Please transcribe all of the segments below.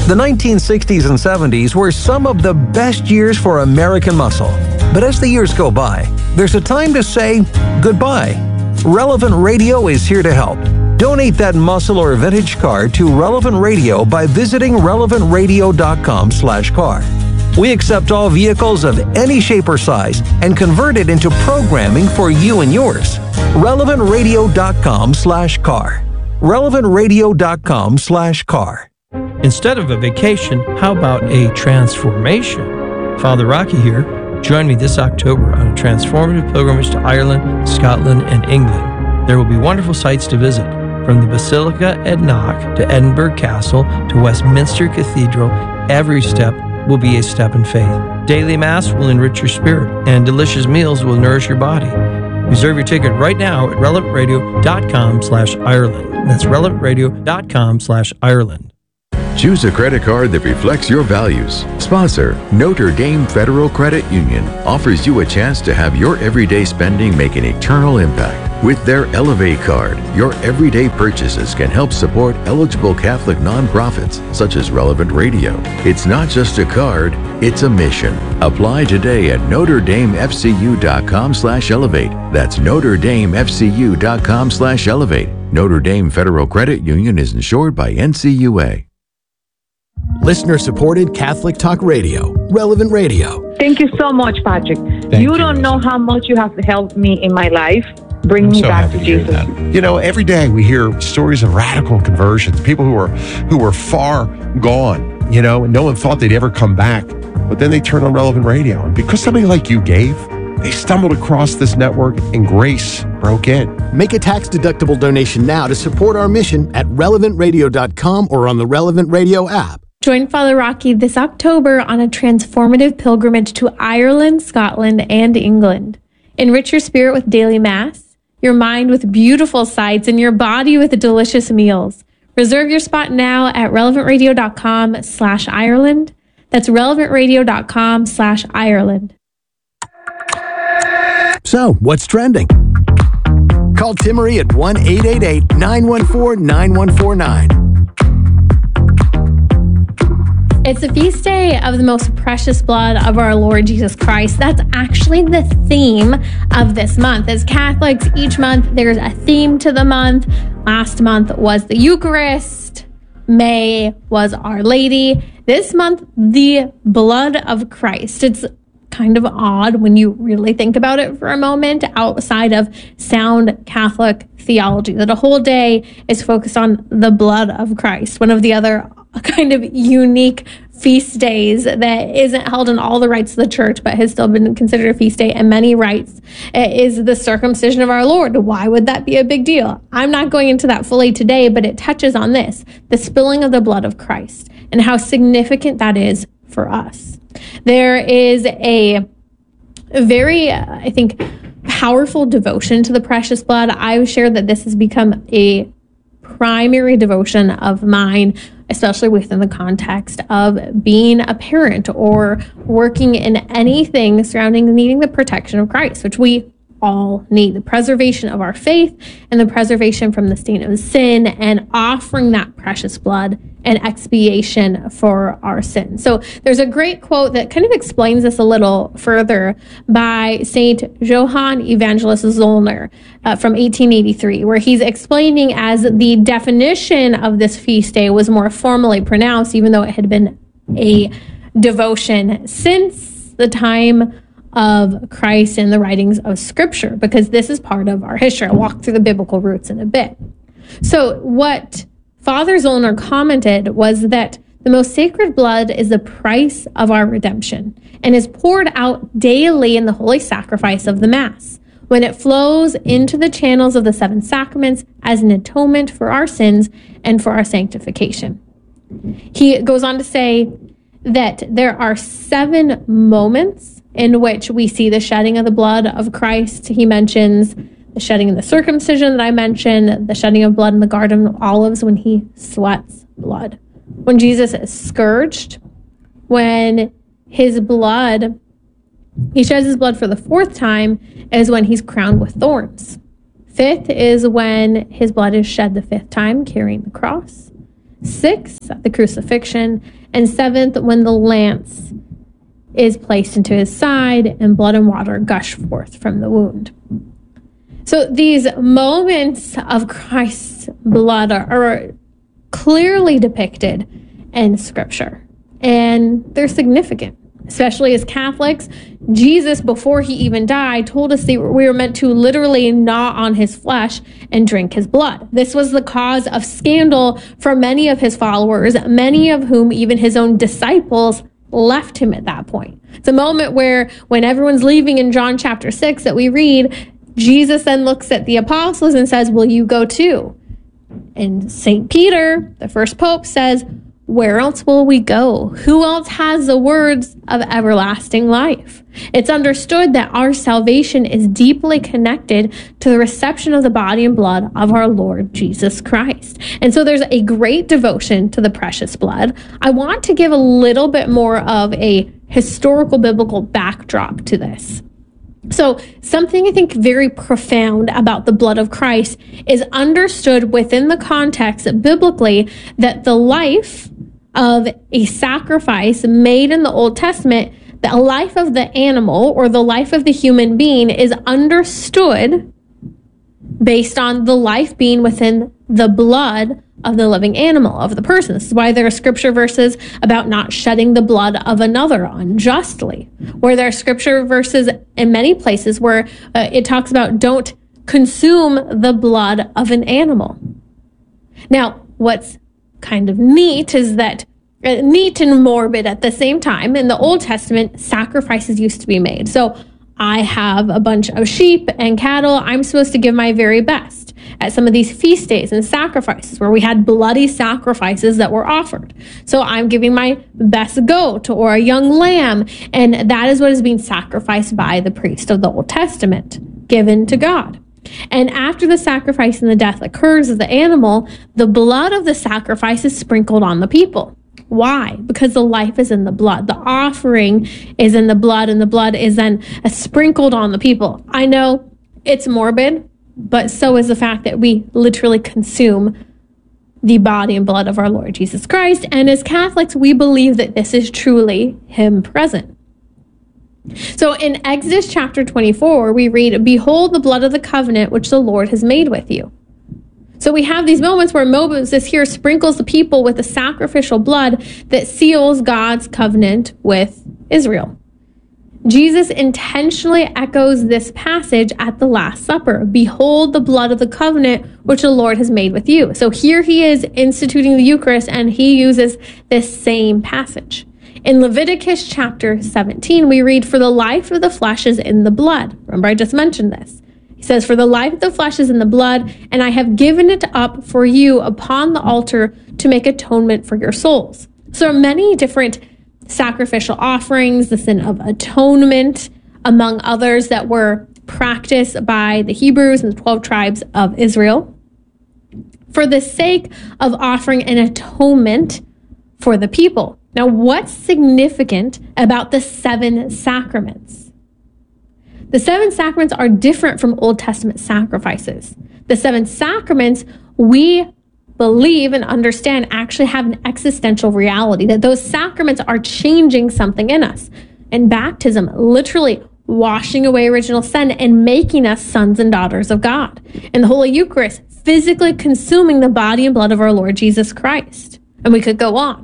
The 1960s and 70s were some of the best years for American muscle. But as the years go by, there's a time to say goodbye. Relevant Radio is here to help. Donate that muscle or vintage car to Relevant Radio by visiting relevantradio.com/car. We accept all vehicles of any shape or size and convert it into programming for you and yours. relevantradio.com/car. relevantradio.com/car. Instead of a vacation, how about a transformation? Father Rocky here. Join me this October on a transformative pilgrimage to Ireland, Scotland, and England. There will be wonderful sights to visit, from the Basilica at Knock to Edinburgh Castle to Westminster Cathedral. Every step will be a step in faith. Daily Mass will enrich your spirit, and delicious meals will nourish your body. Reserve your ticket right now at relevantradio.com/Ireland. That's relevantradio.com/Ireland. Choose a credit card that reflects your values. Sponsor, Notre Dame Federal Credit Union offers you a chance to have your everyday spending make an eternal impact. With their Elevate card, your everyday purchases can help support eligible Catholic nonprofits such as Relevant Radio. It's not just a card, it's a mission. Apply today at NotreDameFCU.com/Elevate. That's NotreDameFCU.com/Elevate. Notre Dame Federal Credit Union is insured by NCUA. Listener-supported Catholic Talk Radio, Relevant Radio. Thank you so much, Patrick. You don't know how much you have helped me in my life. Bring me back to Jesus. You know, every day we hear stories of radical conversions, people who were far gone, you know, and no one thought they'd ever come back. But then they turned on Relevant Radio. And because somebody like you gave, they stumbled across this network and grace broke in. Make a tax-deductible donation now to support our mission at relevantradio.com or on the Relevant Radio app. Join Father Rocky this October on a transformative pilgrimage to Ireland, Scotland, and England. Enrich your spirit with daily Mass, your mind with beautiful sights, and your body with delicious meals. Reserve your spot now at relevantradio.com/Ireland. That's relevantradio.com/Ireland. So, what's trending? Call Timmery at 1-888-914-9149. It's the feast day of the most precious blood of our Lord Jesus Christ. That's actually the theme of this month. As Catholics, each month there's a theme to the month. Last month was the Eucharist. May was Our Lady. This month, the blood of Christ. It's kind of odd when you really think about it for a moment, outside of sound Catholic theology, that a whole day is focused on the blood of Christ. One of the other kind of unique feast days that isn't held in all the rites of the church, but has still been considered a feast day in many rites, is the circumcision of our Lord. Why would that be a big deal? I'm not going into that fully today, but it touches on this, the spilling of the blood of Christ, and how significant that is for us. There is a very, I think, powerful devotion to the precious blood. I've shared that this has become a primary devotion of mine, especially within the context of being a parent or working in anything surrounding needing the protection of Christ, which we all need, the preservation of our faith and the preservation from the stain of sin, and offering that precious blood and expiation for our sins. So there's a great quote that kind of explains this a little further by Saint Johann Evangelist Zollner from 1883, where he's explaining as the definition of this feast day was more formally pronounced, even though it had been a devotion since the time of Christ and the writings of Scripture, because this is part of our history. I'll walk through the biblical roots in a bit. So what Father Zollner commented was that the most sacred blood is the price of our redemption and is poured out daily in the holy sacrifice of the Mass, when it flows into the channels of the seven sacraments as an atonement for our sins and for our sanctification. He goes on to say that there are 7 moments in which we see the shedding of the blood of Christ. He mentions the shedding of the circumcision that I mentioned, the shedding of blood in the Garden of Olives when he sweats blood, when Jesus is scourged, when his blood, he sheds his blood for the 4th time, is when he's crowned with thorns. 5th is when his blood is shed the 5th time, carrying the cross. 6th, at the crucifixion. and 7th, when the lance is placed into his side and blood and water gush forth from the wound. So these moments of Christ's blood are clearly depicted in Scripture, and they're significant. Especially as Catholics, Jesus, before he even died, told us that we were meant to literally gnaw on his flesh and drink his blood. This was the cause of scandal for many of his followers, many of whom even his own disciples left him at that point. It's a moment where when everyone's leaving in John chapter 6 that we read, Jesus then looks at the apostles and says, "Will you go too?" And St. Peter, the first pope, says, "Where else will we go? Who else has the words of everlasting life?" It's understood that our salvation is deeply connected to the reception of the body and blood of our Lord Jesus Christ. And so there's a great devotion to the precious blood. I want to give a little bit more of a historical biblical backdrop to this. So something I think very profound about the blood of Christ is understood within the context biblically that the life of a sacrifice made in the Old Testament, the life of the animal or the life of the human being is understood based on the life being within the blood of the living animal, of the person. This is why there are scripture verses about not shedding the blood of another unjustly, where there are scripture verses in many places where it talks about don't consume the blood of an animal. Now, what's kind of neat is that neat and morbid at the same time. In the Old Testament, sacrifices used to be made. So I have a bunch of sheep and cattle. I'm supposed to give my very best at some of these feast days and sacrifices where we had bloody sacrifices that were offered. So I'm giving my best goat or a young lamb, and that is what is being sacrificed by the priest of the Old Testament, given to God. And after the sacrifice and the death occurs of the animal, the blood of the sacrifice is sprinkled on the people. Why? Because the life is in the blood. The offering is in the blood, and the blood is then sprinkled on the people. I know it's morbid, but so is the fact that we literally consume the body and blood of our Lord Jesus Christ. And as Catholics, we believe that this is truly him present. So in Exodus chapter 24, we read, "Behold the blood of the covenant which the Lord has made with you." So we have these moments where Moses here sprinkles the people with the sacrificial blood that seals God's covenant with Israel. Jesus intentionally echoes this passage at the Last Supper. "Behold the blood of the covenant which the Lord has made with you." So here he is instituting the Eucharist, and he uses this same passage. In Leviticus chapter 17, we read, "For the life of the flesh is in the blood." Remember, I just mentioned this. He says, "For the life of the flesh is in the blood, and I have given it up for you upon the altar to make atonement for your souls." So there are many different sacrificial offerings, the sin of atonement, among others, that were practiced by the Hebrews and the 12 tribes of Israel for the sake of offering an atonement for the people. Now, what's significant about the 7 sacraments? The 7 sacraments are different from Old Testament sacrifices. The 7 sacraments, we believe and understand, actually have an existential reality, that those sacraments are changing something in us. And baptism, literally washing away original sin and making us sons and daughters of God. And the Holy Eucharist, physically consuming the body and blood of our Lord Jesus Christ. And we could go on.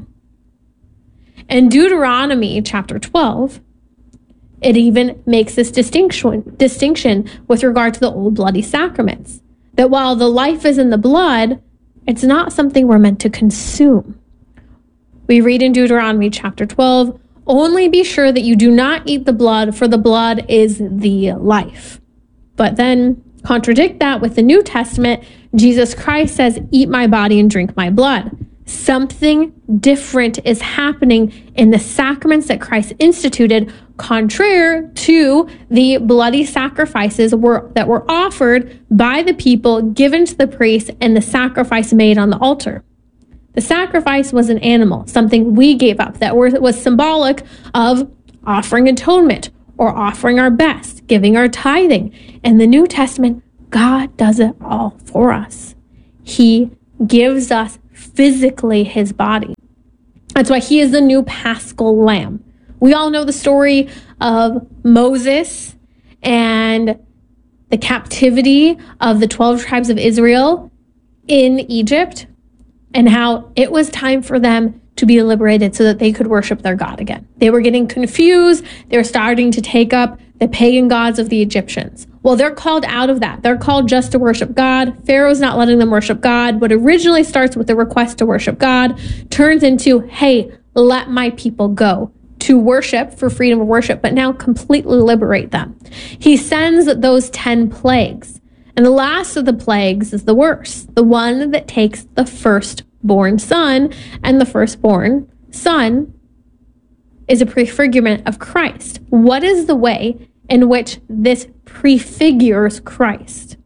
In Deuteronomy chapter 12, it even makes this distinction with regard to the old bloody sacraments. That while the life is in the blood, it's not something we're meant to consume. We read in Deuteronomy chapter 12, "Only be sure that you do not eat the blood, for the blood is the life." But then contradict that with the New Testament. Jesus Christ says, "Eat my body and drink my blood." Something different is happening in the sacraments that Christ instituted, contrary to the bloody sacrifices that were offered by the people, given to the priest, and the sacrifice made on the altar. The sacrifice was an animal, something we gave up that was symbolic of offering atonement or offering our best, giving our tithing. In the New Testament, God does it all for us. He gives us physically his body. That's why he is the new Paschal Lamb. We all know the story of Moses and the captivity of the 12 tribes of Israel in Egypt, and how it was time for them to be liberated so that they could worship their God again. They were getting confused. They were starting to take up the pagan gods of the Egyptians. Well, they're called out of that. They're called just to worship God. Pharaoh's not letting them worship God. What originally starts with the request to worship God turns into, hey, let my people go to worship for freedom of worship, but now completely liberate them. He sends those 10 plagues. And the last of the plagues is the worst, the one that takes the firstborn son, and the firstborn son is a prefigurement of Christ. What is the way in which this prefigures Christ?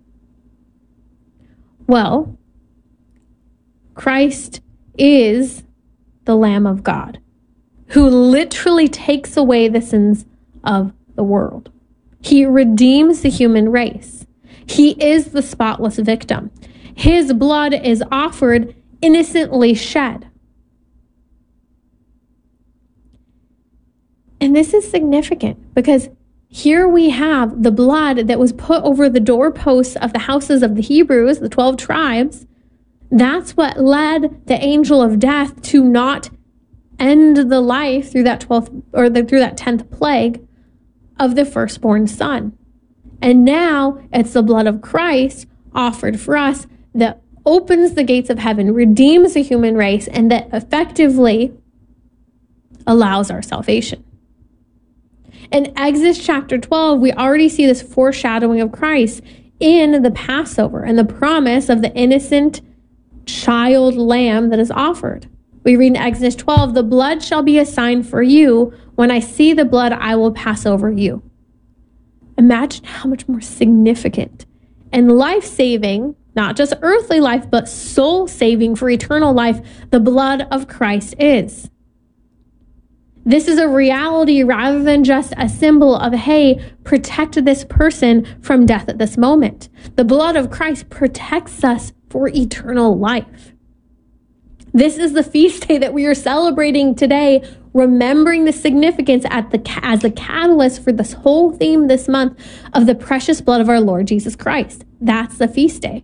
Well, Christ is the Lamb of God, who literally takes away the sins of the world. He redeems the human race. He is the spotless victim. His blood is offered innocently shed. And this is significant because here we have the blood that was put over the doorposts of the houses of the Hebrews, the 12 tribes. That's what led the angel of death to not end the life through that 12th or through that 10th plague of the firstborn son. And now it's the blood of Christ offered for us that opens the gates of heaven, redeems the human race, and that effectively allows our salvation. In Exodus chapter 12, we already see this foreshadowing of Christ in the Passover and the promise of the innocent child lamb that is offered. We read in Exodus 12, the blood shall be a sign for you. When I see the blood, I will pass over you. Imagine how much more significant and life-saving, not just earthly life, but soul-saving for eternal life, the blood of Christ is. This is a reality rather than just a symbol of, hey, protect this person from death at this moment. The blood of Christ protects us for eternal life. This is the feast day that we are celebrating today, remembering the significance as the catalyst for this whole theme this month of the precious blood of our Lord Jesus Christ. That's the feast day.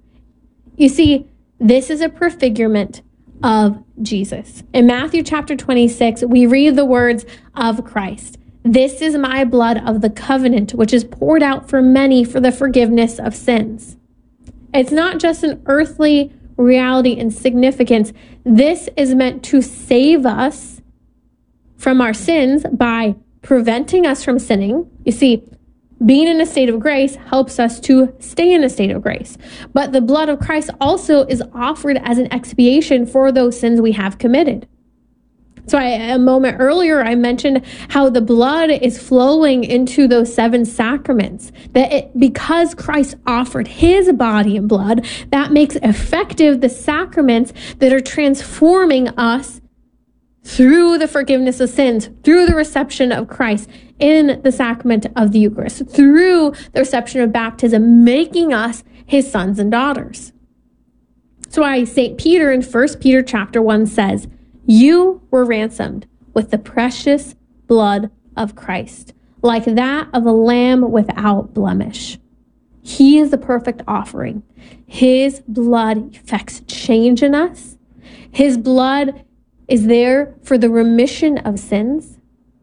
You see, this is a prefigurement of Jesus. In Matthew chapter 26, we read the words of Christ. This is my blood of the covenant, which is poured out for many for the forgiveness of sins. It's not just an earthly reality and significance. This is meant to save us from our sins by preventing us from sinning. You see, being in a state of grace helps us to stay in a state of grace. But the blood of Christ also is offered as an expiation for those sins we have committed. So a moment earlier, I mentioned how the blood is flowing into those 7 sacraments. Because Christ offered his body and blood, that makes effective the sacraments that are transforming us through the forgiveness of sins, through the reception of Christ in the sacrament of the Eucharist, through the reception of baptism, making us his sons and daughters. That's why St. Peter in 1 Peter chapter 1 says, you were ransomed with the precious blood of Christ, like that of a lamb without blemish. He is the perfect offering. His blood effects change in us. His blood is there for the remission of sins.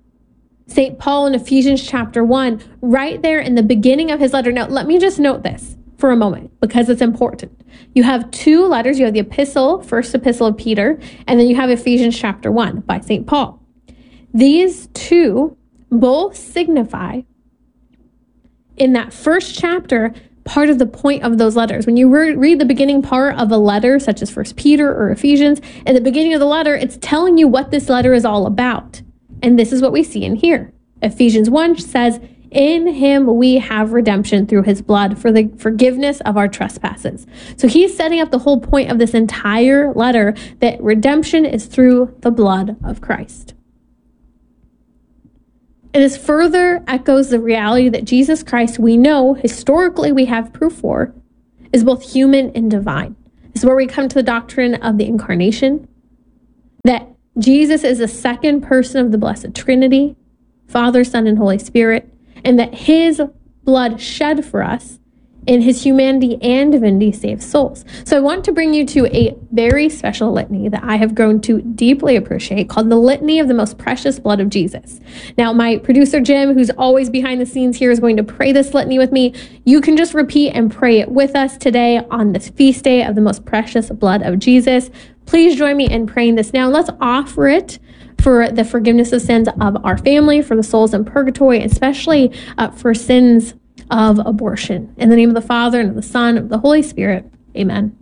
St. Paul in Ephesians chapter 1, right there in the beginning of his letter. Now, let me just note this for a moment because it's important. You have 2 letters. You have the epistle, first epistle of Peter, and then you have Ephesians chapter 1 by St. Paul. These 2 both signify in that first chapter part of the point of those letters. When you read the beginning part of a letter, such as 1 Peter or Ephesians, in the beginning of the letter, it's telling you what this letter is all about. And this is what we see in here. Ephesians 1 says, in him we have redemption through his blood for the forgiveness of our trespasses. So he's setting up the whole point of this entire letter that redemption is through the blood of Christ. And this further echoes the reality that Jesus Christ, we know, historically we have proof for, is both human and divine. This is where we come to the doctrine of the incarnation, that Jesus is the second person of the Blessed Trinity, Father, Son, and Holy Spirit, and that his blood shed for us in his humanity and divinity saves souls. So I want to bring you to a very special litany that I have grown to deeply appreciate, called the Litany of the Most Precious Blood of Jesus. Now, my producer, Jim, who's always behind the scenes here, is going to pray this litany with me. You can just repeat and pray it with us today on this feast day of the most precious blood of Jesus. Please join me in praying this now. Let's offer it for the forgiveness of sins of our family, for the souls in purgatory, especially for sins of abortion. In the name of the Father, and of the Son, and of the Holy Spirit. Amen.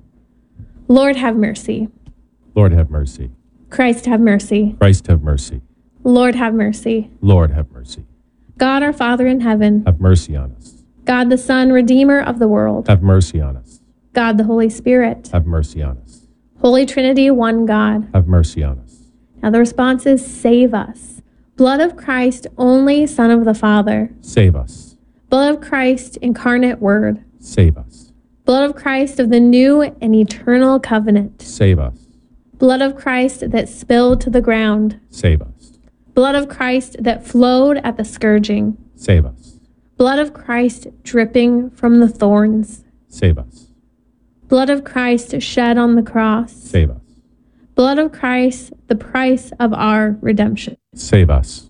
Lord, have mercy. Lord, have mercy. Christ, have mercy. Christ, have mercy. Lord, have mercy. Lord, have mercy. God, our Father in heaven. Have mercy on us. God, the Son, Redeemer of the world. Have mercy on us. God, the Holy Spirit. Have mercy on us. Holy Trinity, one God. Have mercy on us. Now the response is, save us. Blood of Christ, only Son of the Father. Save us. Blood of Christ, incarnate Word. Save us. Blood of Christ of the new and eternal covenant. Save us. Blood of Christ that spilled to the ground. Save us. Blood of Christ that flowed at the scourging. Save us. Blood of Christ dripping from the thorns. Save us. Blood of Christ shed on the cross. Save us. Blood of Christ, the price of our redemption. Save us.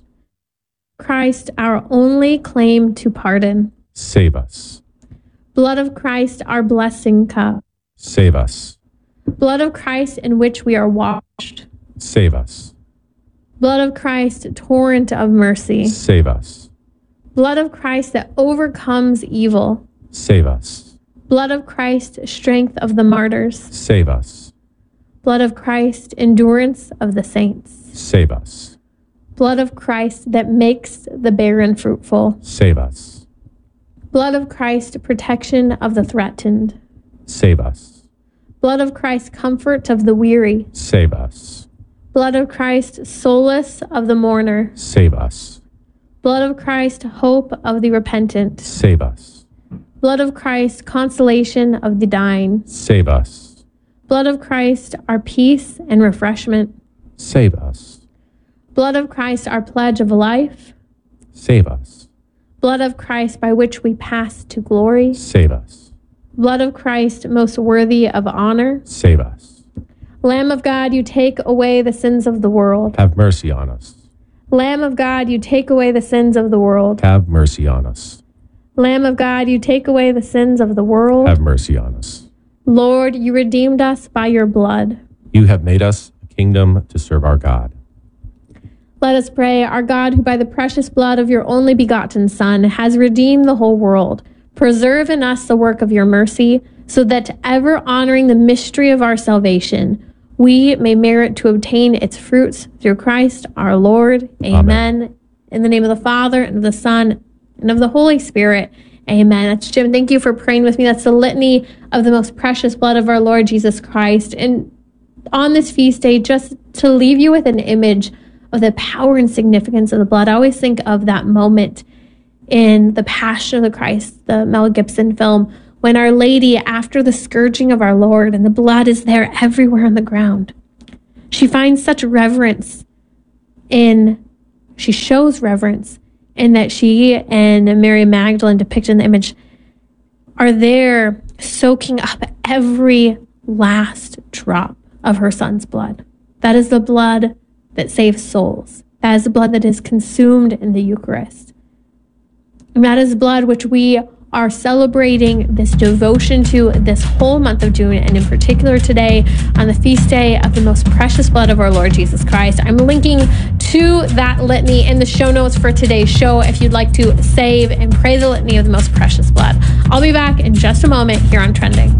Christ, our only claim to pardon. Save us. Blood of Christ, our blessing cup. Save us. Blood of Christ in which we are washed. Save us. Blood of Christ, torrent of mercy. Save us. Blood of Christ that overcomes evil. Save us. Blood of Christ, strength of the martyrs. Save us. Blood of Christ, endurance of the saints. Save us. Blood of Christ that makes the barren fruitful. Save us. Blood of Christ, protection of the threatened. Save us. Blood of Christ, comfort of the weary. Save us. Blood of Christ, solace of the mourner. Save us. Blood of Christ, hope of the repentant. Save us. Blood of Christ, consolation of the dying. Save us. Blood of Christ, our peace and refreshment. Save us. Blood of Christ, our pledge of life. Save us. Blood of Christ, by which we pass to glory. Save us. Blood of Christ, most worthy of honor. Save us. Lamb of God, you take away the sins of the world. Have mercy on us. Lamb of God, you take away the sins of the world. Have mercy on us. Lamb of God, you take away the sins of the world. Have mercy on us. Lord, you redeemed us by your blood. You have made us a kingdom to serve our God. Let us pray. Our God, who by the precious blood of your only begotten Son has redeemed the whole world, preserve in us the work of your mercy, so that ever honoring the mystery of our salvation, we may merit to obtain its fruits through Christ our Lord. Amen. In the name of the Father, and of the Son, and of the Holy Spirit. Amen. That's Jim. Thank you for praying with me. That's the litany of the most precious blood of our Lord Jesus Christ. And on this feast day, just to leave you with an image of the power and significance of the blood. I always think of that moment in The Passion of the Christ, the Mel Gibson film, when Our Lady, after the scourging of our Lord, and the blood is there everywhere on the ground, she finds such reverence she shows reverence in that she and Mary Magdalene, depicted in the image, are there soaking up every last drop of her son's blood. That is the blood that saves souls. That is the blood that is consumed in the Eucharist. And that is blood which we are celebrating this devotion to this whole month of June, and in particular today on the feast day of the most precious blood of our Lord Jesus Christ. I'm linking to that litany in the show notes for today's show if you'd like to save and pray the litany of the most precious blood. I'll be back in just a moment here on Trending.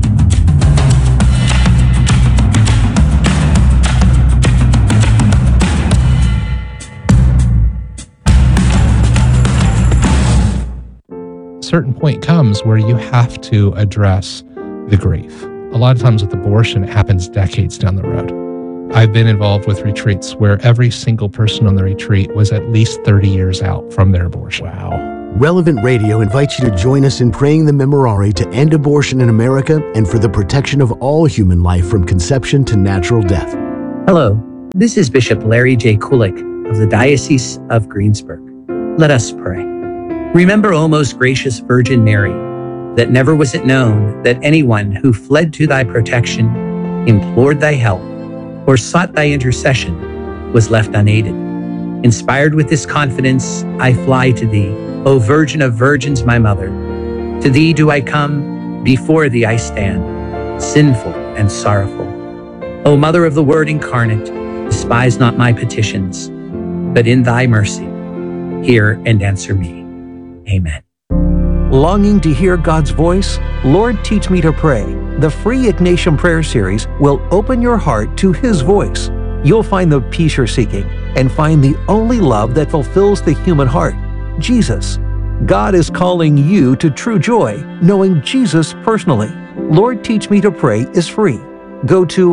Certain point comes where you have to address the grief. A lot of times with abortion, it happens decades down the road. I've been involved with retreats where every single person on the retreat was at least 30 years out from their abortion. Wow. Relevant Radio invites you to join us in praying the Memorare to end abortion in America and for the protection of all human life from conception to natural death. Hello, This is Bishop Larry J. Kulik of the Diocese of Greensburg. Let us pray. Remember, O most gracious Virgin Mary, that never was it known that anyone who fled to thy protection, implored thy help, or sought thy intercession was left unaided. Inspired with this confidence, I fly to thee, O Virgin of Virgins, my mother. To thee do I come, before thee I stand, sinful and sorrowful. O Mother of the Word incarnate, despise not my petitions, but in thy mercy, hear and answer me. Amen. Longing to hear God's voice? Lord, Teach Me to Pray. The free Ignatian Prayer Series will open your heart to His voice. You'll find the peace you're seeking and find the only love that fulfills the human heart, Jesus. God is calling you to true joy, knowing Jesus personally. Lord, Teach Me to Pray is free. Go to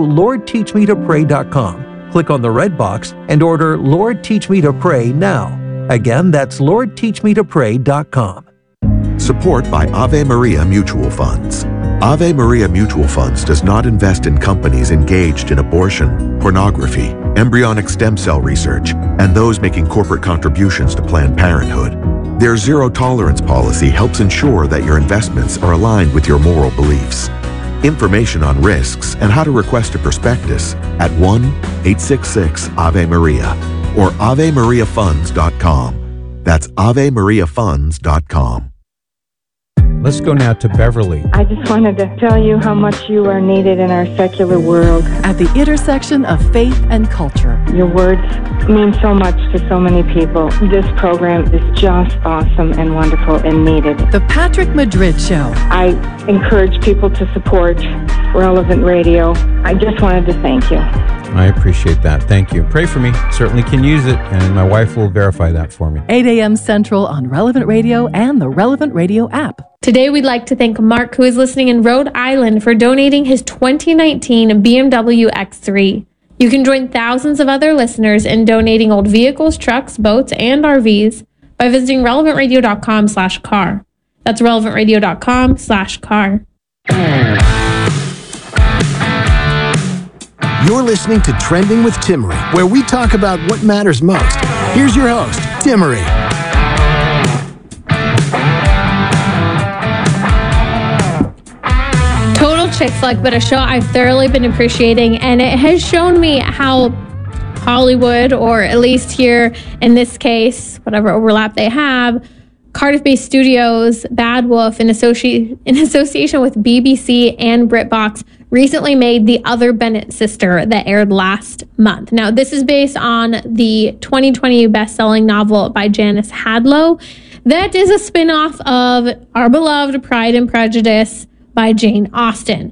LordTeachMeToPray.com, click on the red box, and order Lord, Teach Me to Pray now. Again, that's LordTeachMeToPray.com. Support by Ave Maria Mutual Funds. Ave Maria Mutual Funds does not invest in companies engaged in abortion, pornography, embryonic stem cell research, and those making corporate contributions to Planned Parenthood. Their zero-tolerance policy helps ensure that your investments are aligned with your moral beliefs. Information on risks and how to request a prospectus at 1-866-AVE-MARIA or AveMariaFunds.com. That's AveMariaFunds.com. Let's go now to Beverly. I just wanted to tell you how much you are needed in our secular world. At the intersection of faith and culture. Your words mean so much to so many people. This program is just awesome and wonderful and needed. The Patrick Madrid Show. I encourage people to support Relevant Radio. I just wanted to thank you. I appreciate that. Thank you. Pray for me. Certainly can use it, and my wife will verify that for me. 8 a.m. Central on Relevant Radio and the Relevant Radio app. Today, we'd like to thank Mark, who is listening in Rhode Island, for donating his 2019 BMW X3. You can join thousands of other listeners in donating old vehicles, trucks, boats, and RVs by visiting relevantradio.com/car. That's relevantradio.com/car. You're listening to Trending with Timmery, where we talk about what matters most. Here's your host, Timmery. Total chick flick, but a show I've thoroughly been appreciating, and it has shown me how Hollywood, or at least here in this case, whatever overlap they have, Cardiff-based studios, Bad Wolf, in association with BBC and BritBox, recently made The Other Bennett Sister that aired last month. Now, this is based on the 2020 best-selling novel by Janice Hadlow. That is a spin-off of our beloved Pride and Prejudice by Jane Austen.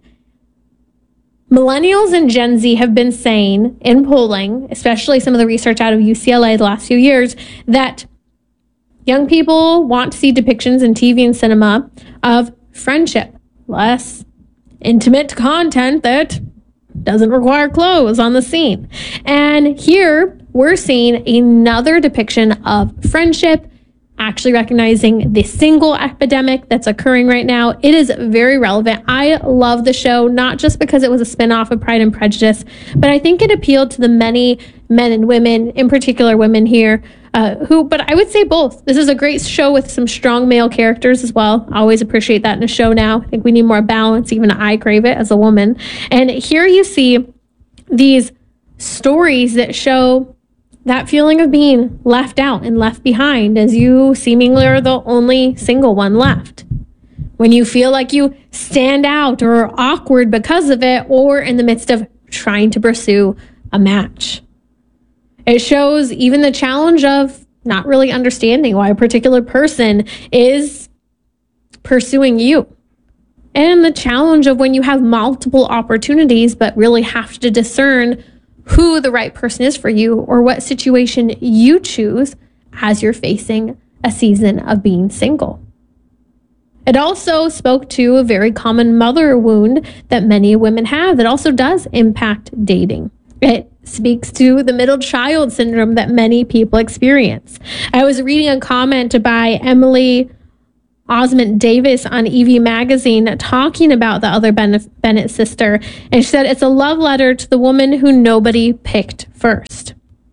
Millennials and Gen Z have been saying in polling, especially some of the research out of UCLA the last few years, that young people want to see depictions in TV and cinema of friendship, less intimate content that doesn't require clothes on the scene. And here we're seeing another depiction of friendship, actually recognizing the single epidemic that's occurring right now. It is very relevant. I love the show, not just because it was a spinoff of Pride and Prejudice, but I think it appealed to the many men and women, in particular women here, but I would say both. This is a great show with some strong male characters as well. I always appreciate that in a show now. I think we need more balance. Even I crave it as a woman. And here you see these stories that show that feeling of being left out and left behind, as you seemingly are the only single one left. When you feel like you stand out or are awkward because of it, or in the midst of trying to pursue a match. It shows even the challenge of not really understanding why a particular person is pursuing you. And the challenge of when you have multiple opportunities, but really have to discern who the right person is for you or what situation you choose as you're facing a season of being single. It also spoke to a very common mother wound that many women have that also does impact dating. It speaks to the middle child syndrome that many people experience. I was reading a comment by Emily Osmond Davis on EV Magazine talking about the other Bennett sister. And she said, it's a love letter to the woman who nobody picked first.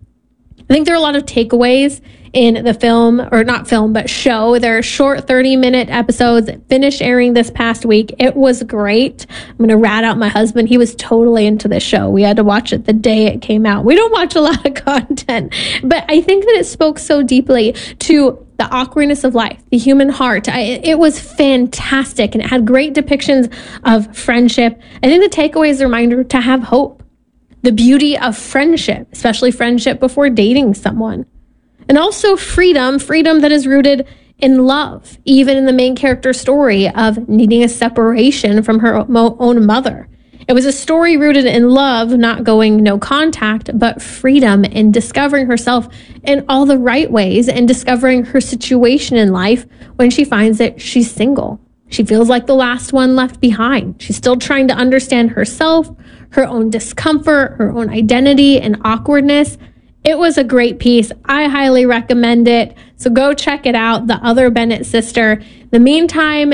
I think there are a lot of takeaways in the film, or not film, but show. There are short 30-minute episodes that finished airing this past week. It was great. I'm going to rat out my husband. He was totally into this show. We had to watch it the day it came out. We don't watch a lot of content, but I think that it spoke so deeply to the awkwardness of life, the human heart. It was fantastic, and it had great depictions of friendship. I think the takeaway is a reminder to have hope, the beauty of friendship, especially friendship before dating someone. And also freedom that is rooted in love, even in the main character's story of needing a separation from her own mother. It was a story rooted in love, not going no contact, but freedom in discovering herself in all the right ways and discovering her situation in life when she finds that she's single. She feels like the last one left behind. She's still trying to understand herself, her own discomfort, her own identity and awkwardness. It was a great piece. I highly recommend it. So go check it out, The Other Bennett Sister. In the meantime,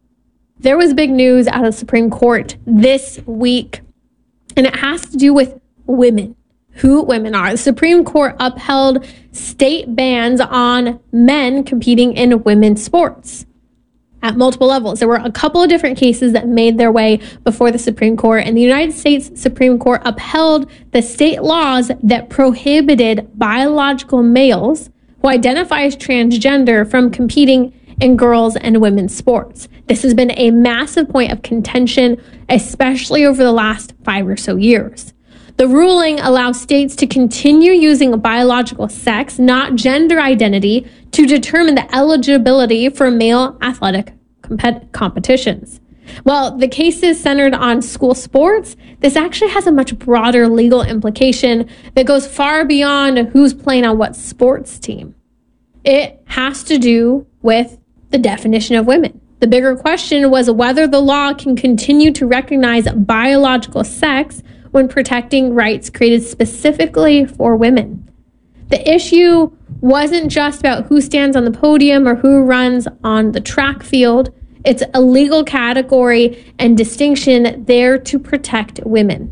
there was big news out of the Supreme Court this week, and it has to do with women, who women are. The Supreme Court upheld state bans on men competing in women's sports at multiple levels. There were a couple of different cases that made their way before the Supreme Court, and the United States Supreme Court upheld the state laws that prohibited biological males who identify as transgender from competing in girls' and women's sports. This has been a massive point of contention, especially over the last 5 or so years. The ruling allows states to continue using biological sex, not gender identity, to determine the eligibility for male athletic competitions. While the case is centered on school sports, this actually has a much broader legal implication that goes far beyond who's playing on what sports team. It has to do with the definition of women. The bigger question was whether the law can continue to recognize biological sex when protecting rights created specifically for women. The issue wasn't just about who stands on the podium or who runs on the track field. It's a legal category and distinction there to protect women.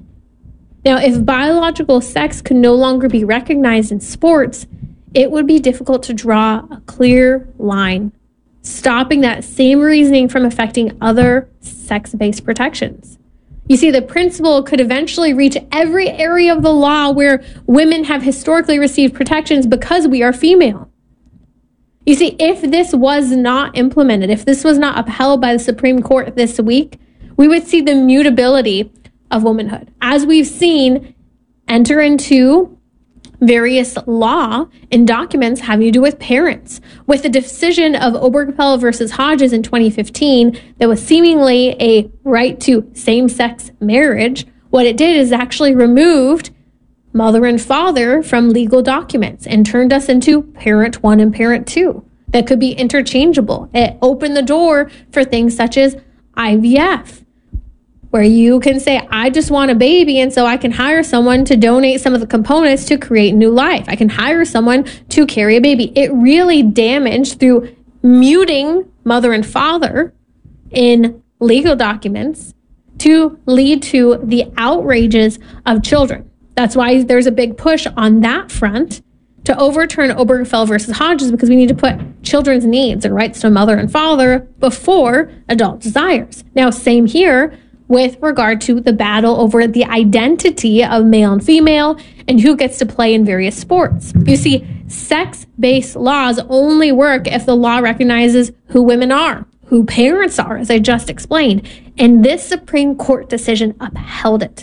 Now, if biological sex could no longer be recognized in sports, it would be difficult to draw a clear line, stopping that same reasoning from affecting other sex-based protections. You see, the principle could eventually reach every area of the law where women have historically received protections because we are female. You see, if this was not implemented, if this was not upheld by the Supreme Court this week, we would see the mutability of womanhood, as we've seen enter into various law and documents having to do with parents. With the decision of Obergefell versus Hodges in 2015, that was seemingly a right to same-sex marriage, what it did is actually removed mother and father from legal documents and turned us into parent one and parent two that could be interchangeable. It opened the door for things such as IVF, where you can say, I just want a baby, and so I can hire someone to donate some of the components to create new life. I can hire someone to carry a baby. It really damaged through muting mother and father in legal documents to lead to the outrages of children. That's why there's a big push on that front to overturn Obergefell versus Hodges, because we need to put children's needs and rights to mother and father before adult desires. Now, same here with regard to the battle over the identity of male and female and who gets to play in various sports. You see, sex-based laws only work if the law recognizes who women are, who parents are, as I just explained. And this Supreme Court decision upheld it.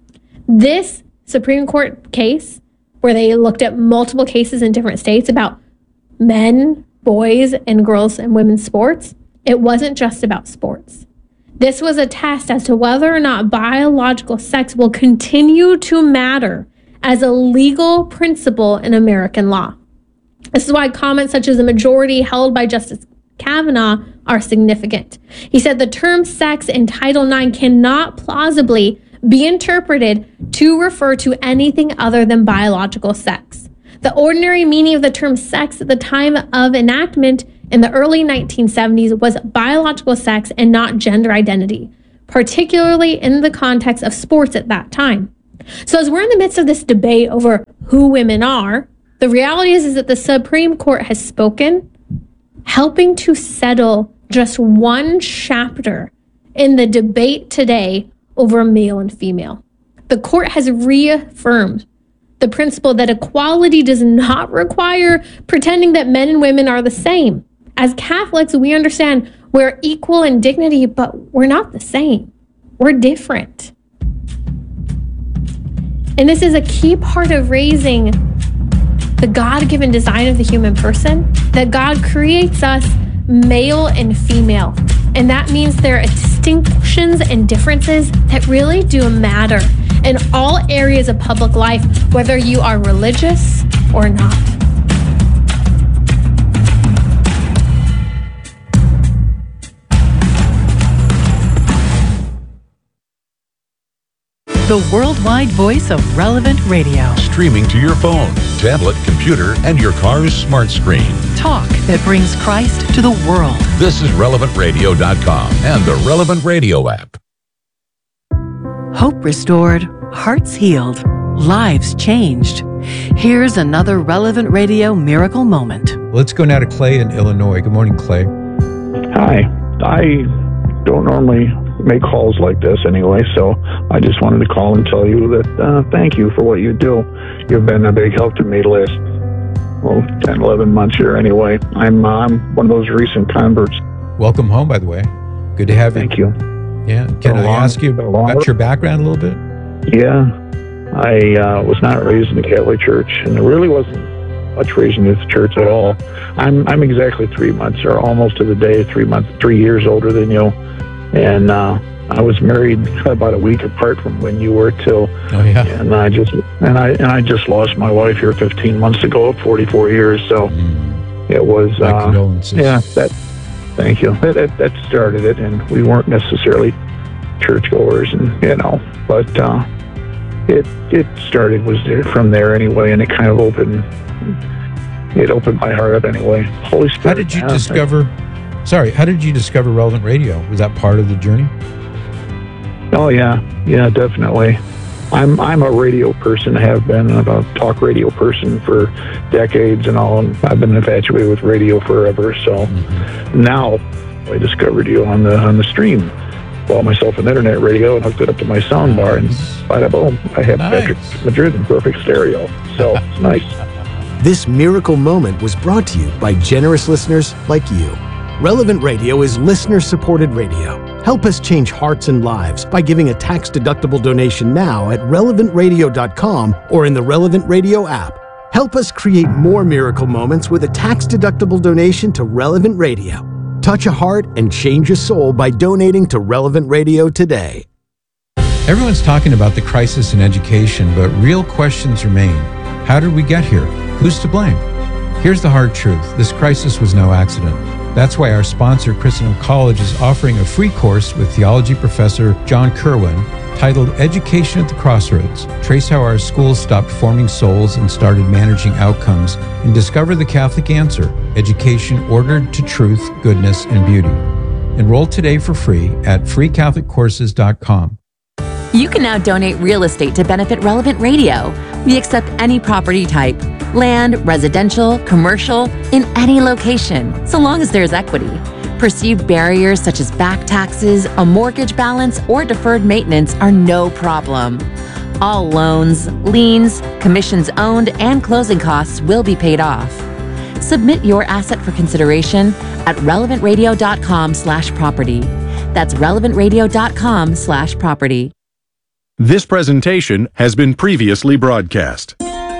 This Supreme Court case, where they looked at multiple cases in different states about men, boys, and girls and women's sports, it wasn't just about sports. This was a test as to whether or not biological sex will continue to matter as a legal principle in American law. This is why comments such as the majority held by Justice Kavanaugh are significant. He said the term sex in Title IX cannot plausibly be interpreted to refer to anything other than biological sex. The ordinary meaning of the term sex at the time of enactment in the early 1970s was biological sex and not gender identity, particularly in the context of sports at that time. So as we're in the midst of this debate over who women are, the reality is that the Supreme Court has spoken, helping to settle just one chapter in the debate today over male and female. The court has reaffirmed the principle that equality does not require pretending that men and women are the same. As Catholics, we understand we're equal in dignity, but we're not the same. We're different. And this is a key part of raising the God-given design of the human person, that God creates us male and female. And that means there are distinctions and differences that really do matter in all areas of public life, whether you are religious or not. The worldwide voice of Relevant Radio. Streaming to your phone, tablet, computer, and your car's smart screen. Talk that brings Christ to the world. This is RelevantRadio.com and the Relevant Radio app. Hope restored, hearts healed, lives changed. Here's another Relevant Radio miracle moment. Let's go now to Clay in Illinois. Good morning, Clay. Hi. I don't normally make calls like this anyway, so I just wanted to call and tell you that thank you for what you do. You've been a big help to me the last 10, 11 months here anyway. I'm one of those recent converts. Welcome home, by the way. Good to have you. Thank you. Yeah. Can I ask you about your background a little bit? Yeah. I was not raised in the Catholic Church, and there really wasn't much raised in the church at all. I'm exactly 3 months, or almost to the day, 3 years older than you. And I was married about a week apart from when you were too. Oh yeah. And I just lost my wife here 15 months ago, 44 years. So it was condolences. Yeah. Thank you. That started it, and we weren't necessarily churchgoers, and but it started was there from there anyway, and it kind of opened my heart up anyway. Holy Spirit. How did you discover? How did you discover Relevant Radio? Was that part of the journey? Oh yeah, definitely. I'm a radio person. I have been a talk radio person for decades and all. And I've been infatuated with radio forever. So now I discovered you on the stream. Bought myself an internet radio and hooked it up to my sound bar, and bada boom, I have Patrick Madrid in perfect stereo. So it's nice. This miracle moment was brought to you by generous listeners like you. Relevant Radio is listener-supported radio. Help us change hearts and lives by giving a tax-deductible donation now at relevantradio.com or in the Relevant Radio app. Help us create more miracle moments with a tax-deductible donation to Relevant Radio. Touch a heart and change a soul by donating to Relevant Radio today. Everyone's talking about the crisis in education, but real questions remain. How did we get here? Who's to blame? Here's the hard truth. This crisis was no accident. That's why our sponsor, Christendom College, is offering a free course with theology professor John Kerwin titled Education at the Crossroads. Trace how our schools stopped forming souls and started managing outcomes, and discover the Catholic answer, education ordered to truth, goodness, and beauty. Enroll today for free at freecatholiccourses.com. You can now donate real estate to benefit Relevant Radio. We accept any property type, land, residential, commercial, in any location, so long as there's equity. Perceived barriers such as back taxes, a mortgage balance, or deferred maintenance are no problem. All loans, liens, commissions owned, and closing costs will be paid off. Submit your asset for consideration at relevantradio.com/property. That's relevantradio.com/property. This presentation has been previously broadcast.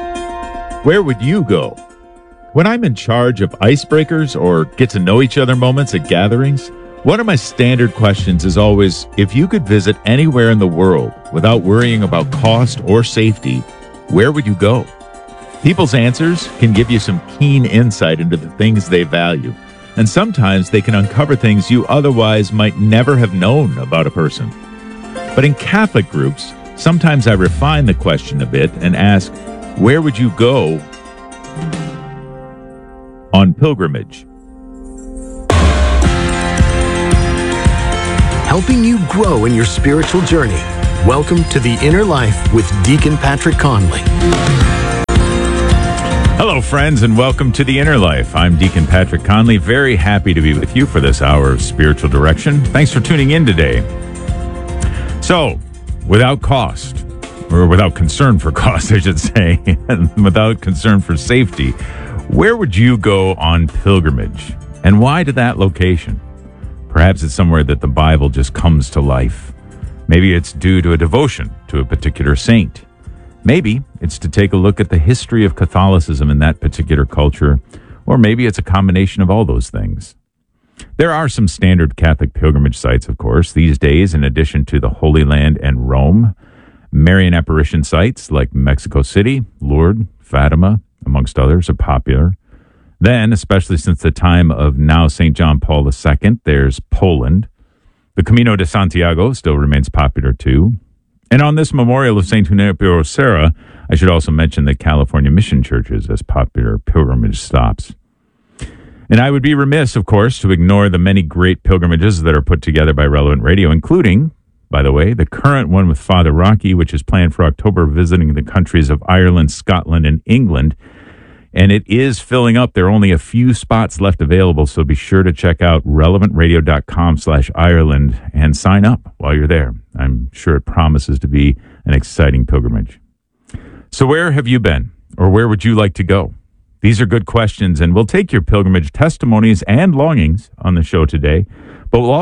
Where would you go? When I'm in charge of icebreakers or get to know each other moments at gatherings, one of my standard questions is always, if you could visit anywhere in the world without worrying about cost or safety, where would you go? People's answers can give you some keen insight into the things they value, and sometimes they can uncover things you otherwise might never have known about a person. But in Catholic groups, sometimes I refine the question a bit and ask, where would you go on pilgrimage? helping you grow in your spiritual journey. Welcome to The Inner Life with Deacon Patrick Conley. Hello, friends, and welcome to The Inner Life. I'm Deacon Patrick Conley, very happy to be with you for this hour of spiritual direction. Thanks for tuning in today. So, without cost, or without concern for cost, I should say, and without concern for safety, where would you go on pilgrimage? And why to that location? Perhaps it's somewhere that the Bible just comes to life. Maybe it's due to a devotion to a particular saint. Maybe it's to take a look at the history of Catholicism in that particular culture, or maybe it's a combination of all those things. There are some standard Catholic pilgrimage sites, of course, these days, in addition to the Holy Land and Rome. Marian apparition sites like Mexico City, Lourdes, Fatima, amongst others, are popular. Then, especially since the time of now St. John Paul II, there's Poland. The Camino de Santiago still remains popular too. And on this memorial of St. Junipero Serra, I should also mention the California mission churches as popular pilgrimage stops. And I would be remiss, of course, to ignore the many great pilgrimages that are put together by Relevant Radio, including, by the way, the current one with Father Rocky, which is planned for October, visiting the countries of Ireland, Scotland, and England. And it is filling up. There are only a few spots left available, so be sure to check out relevantradio.com/Ireland and sign up while you're there. I'm sure it promises to be an exciting pilgrimage. So where have you been, or where would you like to go? These are good questions, and we'll take your pilgrimage testimonies and longings on the show today, but we'll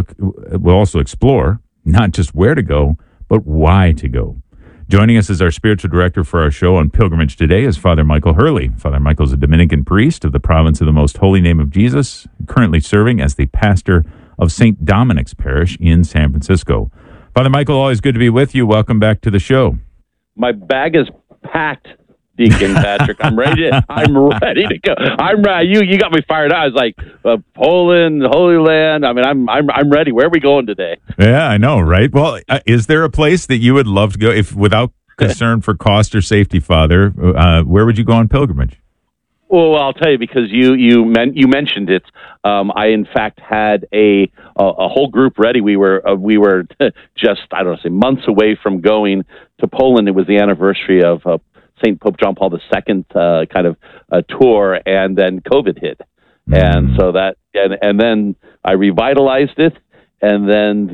also explore not just where to go, but why to go. Joining us as our spiritual director for our show on pilgrimage today is Father Michael Hurley. Father Michael is a Dominican priest of the Province of the Most Holy Name of Jesus, currently serving as the pastor of St. Dominic's Parish in San Francisco. Father Michael, always good to be with you. Welcome back to the show. My bag is packed, Deacon Patrick. I'm ready to go. I'm ready. You got me fired up. I was like, Poland, Holy Land. I mean, I'm ready. Where are we going today? Yeah, I know, right? Well, is there a place that you would love to go, if without concern for cost or safety, Father? Where would you go on pilgrimage? Well, I'll tell you, because you mentioned it. I in fact had a whole group ready. We were just, I don't know, say months away from going to Poland. It was the anniversary of St. Pope John Paul II kind of tour, and then COVID hit, and so that and then I revitalized it, and then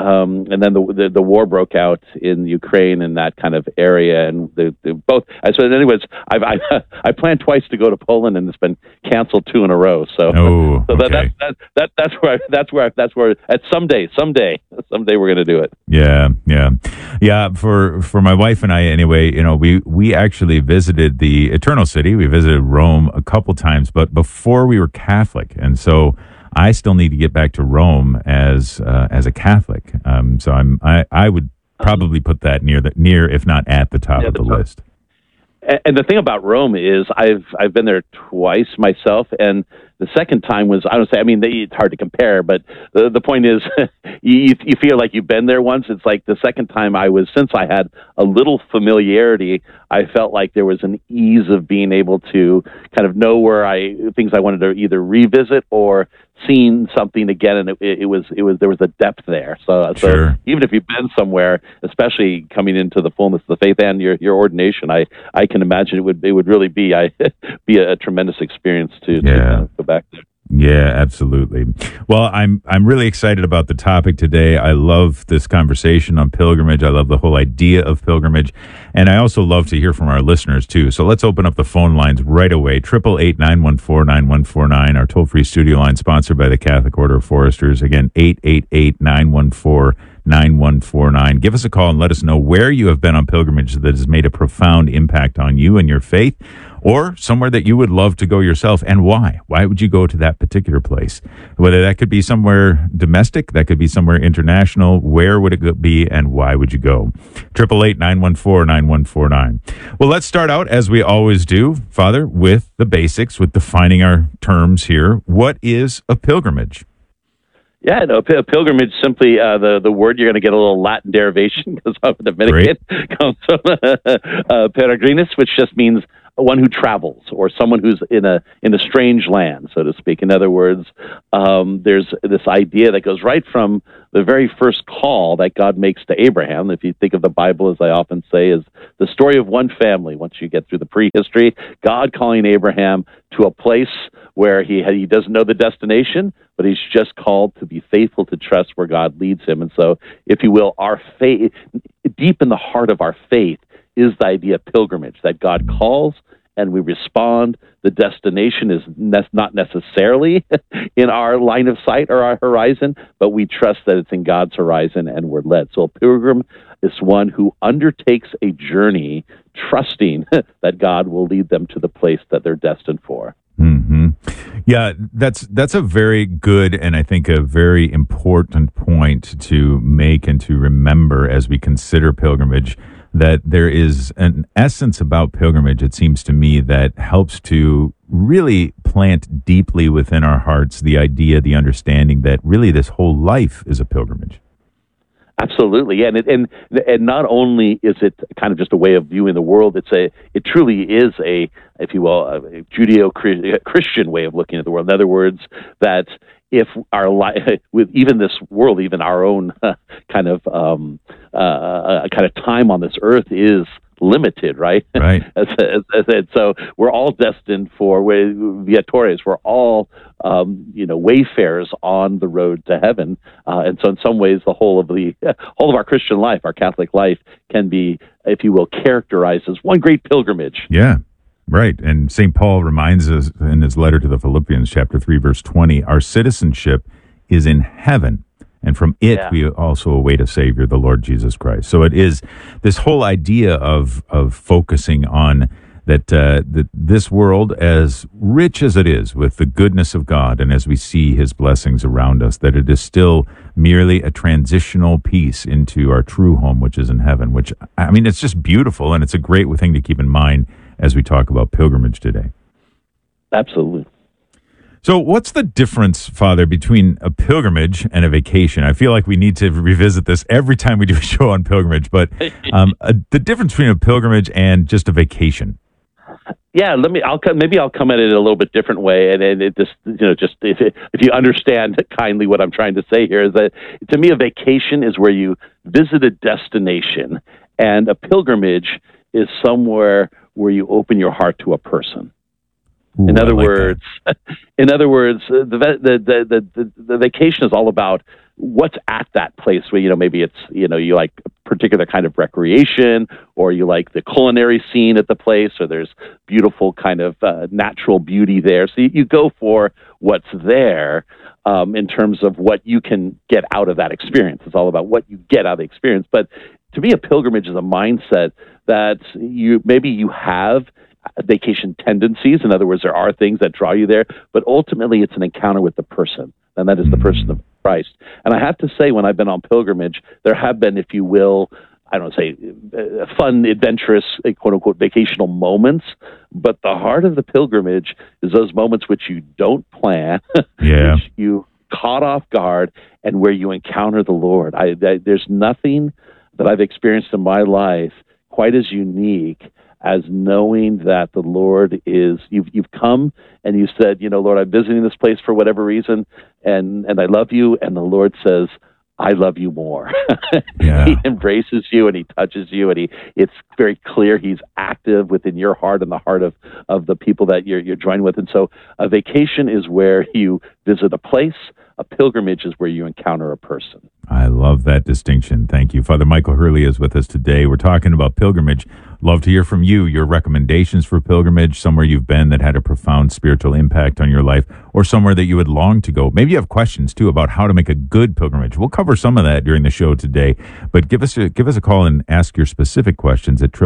the war broke out in Ukraine and that kind of area, and the both. So, anyways, I planned twice to go to Poland, and it's been canceled 2 in a row. So, okay. that's where at someday we're going to do it. Yeah. For my wife and I, anyway, we actually visited the Eternal City. We visited Rome a couple times, but before we were Catholic, and so I still need to get back to Rome as a Catholic. So I would probably put that near, if not at the top of the list. And the thing about Rome is I've been there twice myself, and the second time was, I don't say, I mean, it's hard to compare, but the point is you feel like you've been there once. It's like the second time since I had a little familiarity, I felt like there was an ease of being able to kind of know things I wanted to either revisit or seen something again, and there was a depth there. So sure. Even if you've been somewhere, especially coming into the fullness of the faith and your ordination, I can imagine it would really be a tremendous experience to go back there. Yeah, absolutely. Well, I'm really excited about the topic today. I love this conversation on pilgrimage. I love the whole idea of pilgrimage. And I also love to hear from our listeners, too. So let's open up the phone lines right away. 888-914-9149, our toll-free studio line sponsored by the Catholic Order of Foresters. Again, 888-914-9149. Give us a call and let us know where you have been on pilgrimage that has made a profound impact on you and your faith, or somewhere that you would love to go yourself, and why. Why would you go to that particular place? Whether that could be somewhere domestic, that could be somewhere international. Where would it be, and why would you go? 888-914-9149. Well, let's start out, as we always do, Father, with the basics, with defining our terms here. What is a pilgrimage? Yeah, no, pilgrimage simply the word, you're going to get a little Latin derivation because I'm Dominican, comes from peregrinus, which just means one who travels or someone who's in a strange land, so to speak. In other words, there's this idea that goes right from the very first call that God makes to Abraham. If you think of the Bible, as I often say, is the story of one family. Once you get through the prehistory, God calling Abraham to a place where he doesn't know the destination, but he's just called to be faithful, to trust where God leads him. And so, if you will, our faith, deep in the heart of our faith, is the idea of pilgrimage, that God calls and we respond. The destination is not necessarily in our line of sight or our horizon, but we trust that it's in God's horizon and we're led. So a pilgrim is one who undertakes a journey trusting that God will lead them to the place that they're destined for. Mm-hmm. Yeah, that's a very good and I think a very important point to make and to remember as we consider pilgrimage, that there is an essence about pilgrimage, it seems to me, that helps to really plant deeply within our hearts the idea, the understanding that really this whole life is a pilgrimage. Absolutely, yeah, and not only is it kind of just a way of viewing the world, it truly is a, if you will, a Judeo-Christian way of looking at the world. In other words, that if our life, with even this world, even our own kind of time on this earth is limited, right? Right. So we're all destined for viatores. We're all, wayfarers on the road to heaven. And so, in some ways, the whole of our Christian life, our Catholic life, can be, if you will, characterized as one great pilgrimage. Yeah. Right. And St. Paul reminds us in his letter to the Philippians, chapter 3, verse 20, our citizenship is in heaven, and from it we also await a Savior, the Lord Jesus Christ. So it is this whole idea of focusing on that this world, as rich as it is with the goodness of God, and as we see his blessings around us, that it is still merely a transitional piece into our true home, which is in heaven, which, I mean, it's just beautiful, and it's a great thing to keep in mind as we talk about pilgrimage today. Absolutely. So what's the difference, Father, between a pilgrimage and a vacation? I feel like we need to revisit this every time we do a show on pilgrimage, but the difference between a pilgrimage and just a vacation. Yeah, I'll come at it a little bit different way, and it just if you understand kindly what I'm trying to say here, is that to me a vacation is where you visit a destination, and a pilgrimage is somewhere where you open your heart to a person. Ooh, in other words, the vacation is all about what's at that place where, maybe it's, you like a particular kind of recreation, or you like the culinary scene at the place, or there's beautiful kind of natural beauty there. So you go for what's there in terms of what you can get out of that experience. It's all about what you get out of the experience. But to me, a pilgrimage is a mindset that you have vacation tendencies. In other words, there are things that draw you there, but ultimately it's an encounter with the person, and that is the person of Christ. And I have to say, when I've been on pilgrimage, there have been, if you will, I don't say fun, adventurous, quote unquote, vacational moments, but the heart of the pilgrimage is those moments which you don't plan, which you caught off guard, and where you encounter the Lord. There's nothing that I've experienced in my life quite as unique as knowing that the Lord is, you've come and you said, Lord, I'm visiting this place for whatever reason, and I love you, and the Lord says, I love you more. Yeah. He embraces you and he touches you, and it's very clear he's active within your heart and the heart of the people that you're joined with. And so a vacation is where you visit a place. A pilgrimage is where you encounter a person. I love that distinction. Thank you. Father Michael Hurley is with us today. We're talking about pilgrimage. Love to hear from you, your recommendations for pilgrimage, somewhere you've been that had a profound spiritual impact on your life, or somewhere that you would long to go. Maybe you have questions, too, about how to make a good pilgrimage. We'll cover some of that during the show today, but give us a call and ask your specific questions at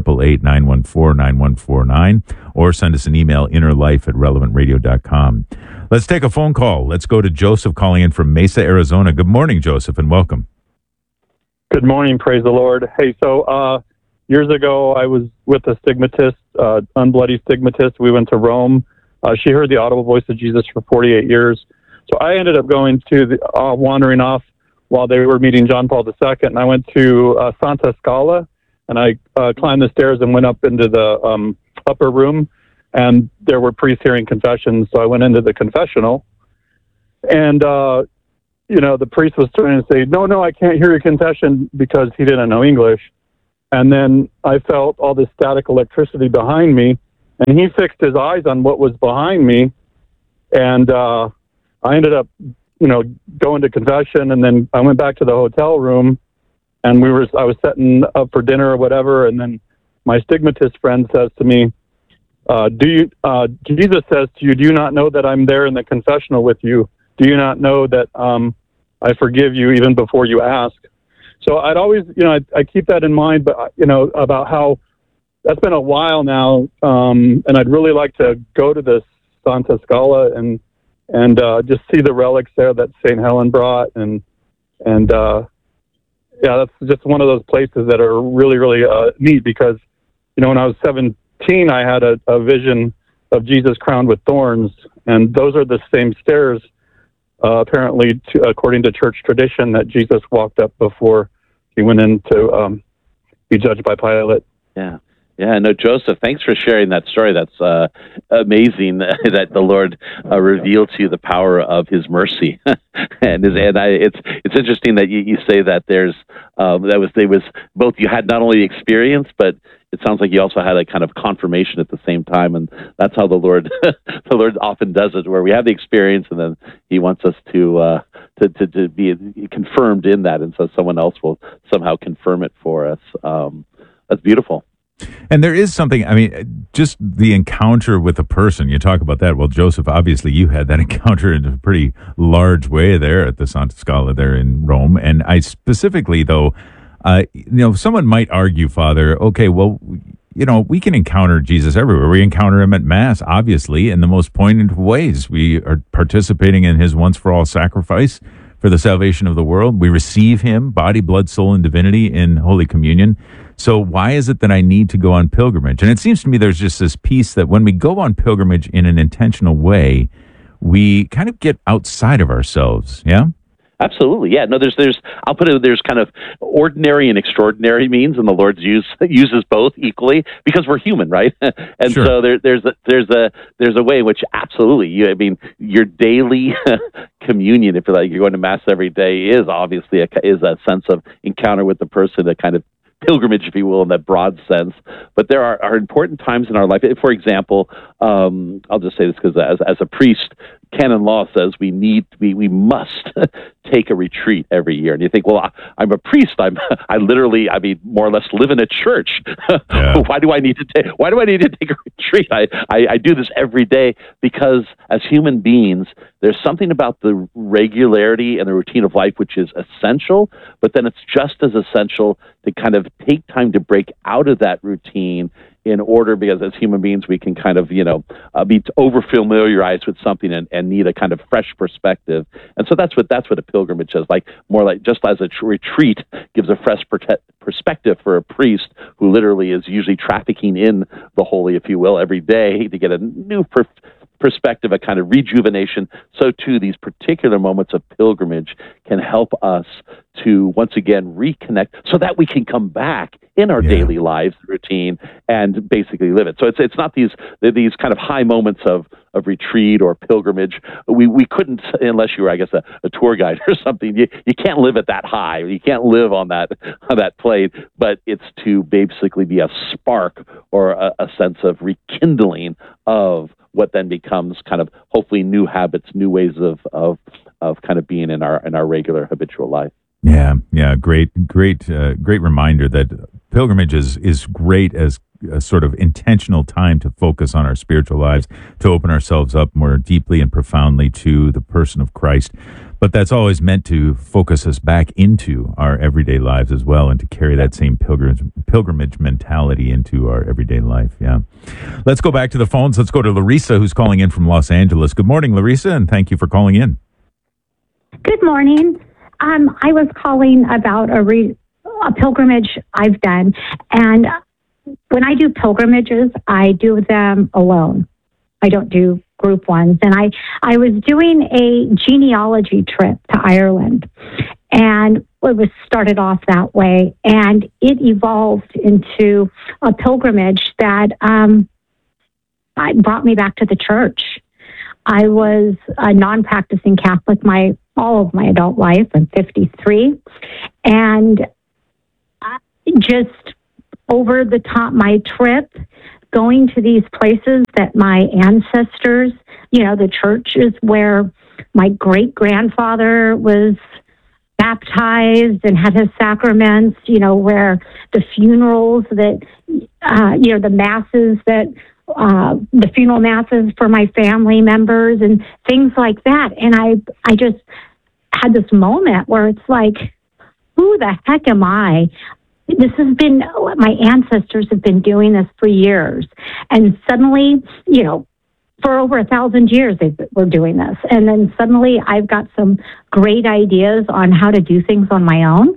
888-914-9149, or send us an email, innerlife@relevantradio.com. Let's take a phone call. Let's go to Joseph calling in from Mesa, Arizona. Good morning, Joseph, and welcome. Good morning. Praise the Lord. Hey, so years ago, I was with a stigmatist, unbloody stigmatist. We went to Rome. She heard the audible voice of Jesus for 48 years. So I ended up going to the wandering off while they were meeting John Paul II, and I went to Santa Scala, and I climbed the stairs and went up into the upper room, and there were priests hearing confessions. So I went into the confessional, and the priest was trying to say, no, I can't hear your confession, because he didn't know English. And then I felt all this static electricity behind me, and he fixed his eyes on what was behind me, and I ended up, going to confession, and then I went back to the hotel room, and I was setting up for dinner or whatever, and then my stigmatist friend says to me, Jesus says to you, do you not know that I'm there in the confessional with you? Do you not know that I forgive you even before you ask? So I'd always, I keep that in mind, but, about how that's been a while now, and I'd really like to go to this Santa Scala and just see the relics there that St. Helen brought. And that's just one of those places that are really, really neat, because, when I was 17, I had a vision of Jesus crowned with thorns, and those are the same stairs, apparently, according to church tradition, that Jesus walked up before he went in to be judged by Pilate. Yeah. Yeah, no, Joseph, thanks for sharing that story. That's amazing that the Lord revealed to you the power of His mercy, it's interesting that you say that there's they was both, you had not only the experience, but it sounds like you also had a kind of confirmation at the same time, and that's how the Lord the Lord often does it, where we have the experience and then He wants us to be confirmed in that, and so someone else will somehow confirm it for us. That's beautiful. And there is something, just the encounter with a person, you talk about that. Well, Joseph, obviously you had that encounter in a pretty large way there at the Santa Scala there in Rome. And I specifically, though, someone might argue, Father, okay, well, we can encounter Jesus everywhere. We encounter Him at Mass, obviously, in the most poignant ways. We are participating in His once-for-all sacrifice for the salvation of the world. We receive Him, body, blood, soul, and divinity in Holy Communion. So why is it that I need to go on pilgrimage? And it seems to me there's just this piece that when we go on pilgrimage in an intentional way, we kind of get outside of ourselves. Yeah? Absolutely, yeah. No, I'll put it, there's kind of ordinary and extraordinary means, and the Lord uses both equally, because we're human, right? And sure. So there's a way in which absolutely, your daily communion, if you're going to Mass every day, is obviously is a sense of encounter with the person, a kind of pilgrimage, if you will, in that broad sense. But there are important times in our life. For example, I'll just say this because as a priest, canon law says we must take a retreat every year. And you think, well, I'm a priest. I literally, more or less live in a church. Yeah. Why do I need to take a retreat? I do this every day because as human beings, there's something about the regularity and the routine of life which is essential, but then it's just as essential to kind of take time to break out of that routine in order, because as human beings, we can kind of, be over-familiarized with something and need a kind of fresh perspective. And so that's what a pilgrimage is, more like just as a retreat gives a fresh perspective for a priest who literally is usually trafficking in the holy, if you will, every day to get a new perspective, a kind of rejuvenation. So too, these particular moments of pilgrimage can help us to once again reconnect so that we can come back in our daily lives routine and basically live it. So it's not these kind of high moments of retreat or pilgrimage. We couldn't, unless you were, I guess, a tour guide or something. You can't live at that high. You can't live on that plane. But it's to basically be a spark or a sense of rekindling of what then becomes kind of hopefully new habits, new ways of kind of being in our regular habitual life. Yeah, great reminder that pilgrimage is great as a sort of intentional time to focus on our spiritual lives, to open ourselves up more deeply and profoundly to the person of Christ. But that's always meant to focus us back into our everyday lives as well, and to carry that same pilgrimage mentality into our everyday life. Yeah. Let's go back to the phones. Let's go to Larissa, who's calling in from Los Angeles. Good morning, Larissa, and thank you for calling in. Good morning. I was calling about a pilgrimage I've done, and when I do pilgrimages, I do them alone. I don't do group ones. And I was doing a genealogy trip to Ireland, and it was started off that way, and it evolved into a pilgrimage that brought me back to the church. I was a non-practicing Catholic all of my adult life. I'm 53, and just over the top, my trip, going to these places that my ancestors, the churches where my great-grandfather was baptized and had his sacraments, where the funerals that, the masses that, the funeral masses for my family members and things like that. And I just had this moment where it's like, who the heck am I? This has been, my ancestors have been doing this for years. And suddenly, for over 1,000 years, they were doing this. And then suddenly I've got some great ideas on how to do things on my own.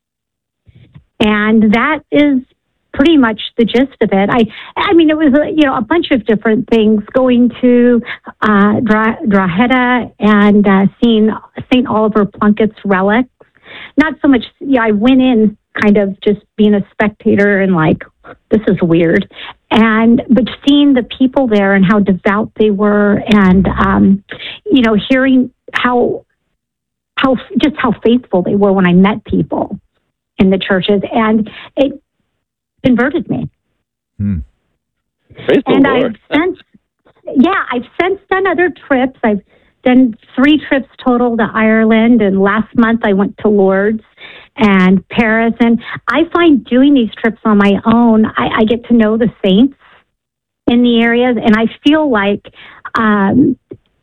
And that is pretty much the gist of it. I mean, it was, a bunch of different things, going to Drogheda and seeing St. Oliver Plunkett's relics. Not so much, I went in kind of just being a spectator and like, this is weird. But seeing the people there and how devout they were, and, hearing how faithful they were when I met people in the churches, and it converted me. Praise and the Lord. I've since done other trips. I've done 3 trips total to Ireland, and last month I went to Lourdes and Paris. And I find doing these trips on my own, I get to know the saints in the areas, and I feel like I'm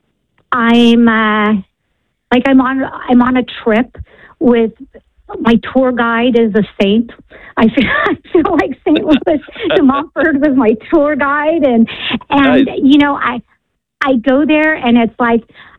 on a trip with my tour guide is a saint. I feel like St. Louis de Montfort was my tour guide, and nice. I go there, and it's like,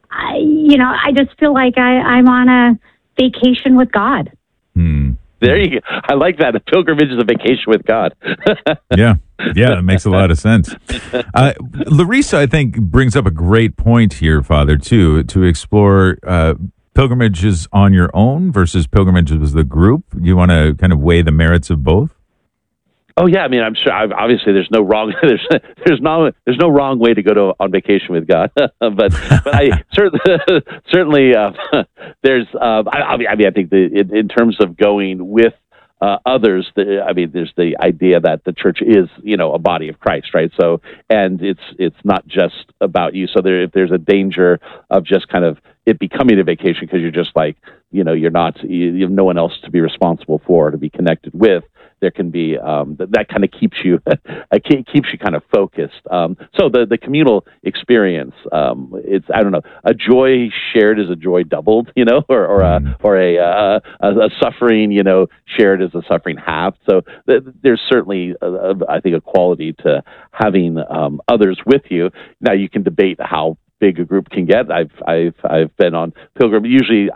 I just feel like I'm on a vacation with God. There you go. I like that. A pilgrimage is a vacation with God. Yeah, it makes a lot of sense. Larissa, I think, brings up a great point here, Father, too, to explore pilgrimages on your own versus pilgrimages with the group. You want to kind of weigh the merits of both? Oh yeah, I mean, I'm sure. Obviously, there's no wrong. There's no wrong way to go on vacation with God. but I certainly there's. I think in terms of going with others, there's the idea that the church is, a body of Christ, right? So, and it's not just about you. So if there's a danger of just kind of it becoming a vacation because you're just like, you have no one else to be responsible for, to be connected with. There can be that kind of keeps you kind of focused. So the communal experience, it's, I don't know, a joy shared is a joy doubled, or a suffering, shared is a suffering halved. So there's certainly I think a quality to having others with you. Now you can debate how big a group can get. I've been on pilgrim. Usually,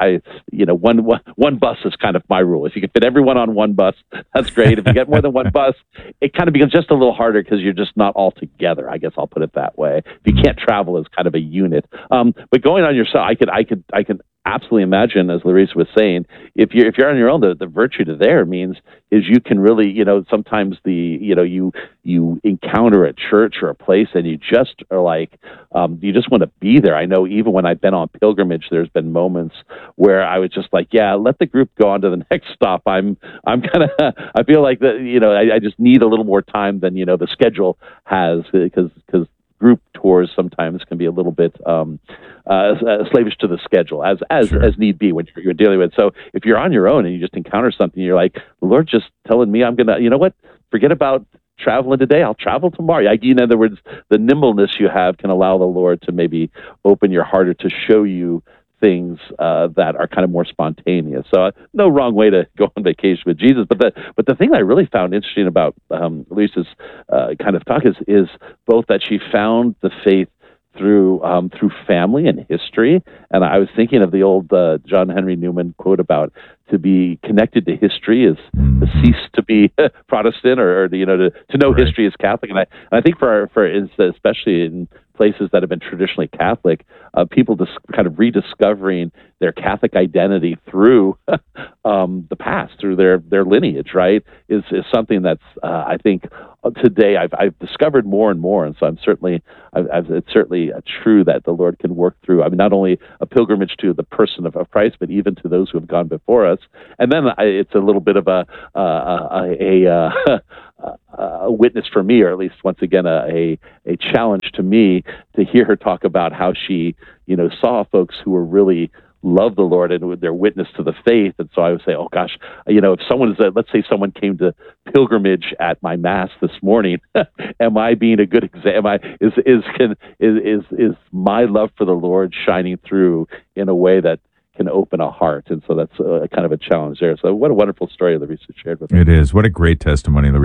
one bus is kind of my rule. If you can fit everyone on one bus, that's great. If you get more than one bus, it kind of becomes just a little harder because you're just not all together. I guess I'll put it that way. If you can't travel as kind of a unit, but going on yourself, I could absolutely imagine, as Larissa was saying, if you're on your own, the virtue to there means is you can really, sometimes you encounter a church or a place and you just are like, you just want to be there. I know even when I've been on pilgrimage, there's been moments where I was just like, yeah, let the group go on to the next stop. I'm kind of, I feel like that, I just need a little more time than, the schedule has, because group tours sometimes can be a little bit slavish to the schedule, as need be when you're dealing with. So if you're on your own and you just encounter something, you're like, the Lord just telling me I'm gonna, forget about traveling today. I'll travel tomorrow. In other words, the nimbleness you have can allow the Lord to maybe open your heart or to show you things that are kind of more spontaneous. So no wrong way to go on vacation with Jesus. But the thing I really found interesting about Lisa's kind of talk is both that she found the faith through family and history. And I was thinking of the old John Henry Newman quote about to be connected to history is to cease to be Protestant, or to know history as Catholic. And I think for especially places that have been traditionally Catholic, people just kind of rediscovering their Catholic identity through the past, through their lineage, right? Is something that's I think today I've discovered more and more, and so it's certainly true that the Lord can work through. I mean, not only a pilgrimage to the person of Christ, but even to those who have gone before us. And then it's a little bit of a witness for me, or at least once again a challenge to me, to hear her talk about how she saw folks who were really love the Lord and with their witness to the faith. And so I would say, oh gosh, if someone let's say someone came to pilgrimage at my mass this morning, am I being a good example? Is my love for the Lord shining through in a way that can open a heart? And so that's kind of a challenge there. So what a wonderful story Larissa shared with us. It is. What a great testimony, Larissa.